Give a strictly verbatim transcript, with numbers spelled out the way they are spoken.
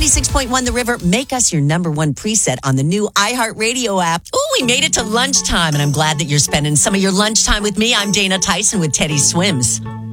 ninety-six point one The River. Make us your number one preset on the new iHeartRadio app. Ooh, we made it to lunchtime, and I'm glad that you're spending some of your lunchtime with me. I'm Dana Tyson with Teddy Swims.